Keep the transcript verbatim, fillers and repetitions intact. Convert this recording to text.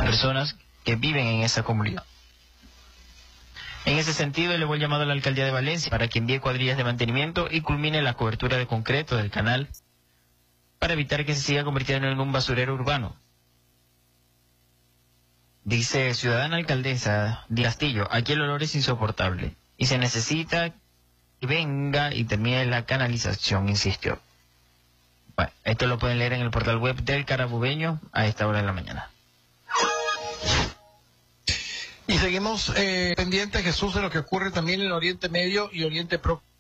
personas que viven en esa comunidad. En ese sentido, elevó el llamado a la alcaldía de Valencia para que envíe cuadrillas de mantenimiento y culmine la cobertura de concreto del canal para evitar que se siga convirtiendo en un basurero urbano. Dice ciudadana alcaldesa de Castillo, aquí el olor es insoportable y se necesita que venga y termine la canalización, insistió. Bueno, esto lo pueden leer en el portal web del Carabobeño a esta hora de la mañana. Y seguimos eh, pendientes, Jesús, de lo que ocurre también en el Oriente Medio y Oriente Próximo.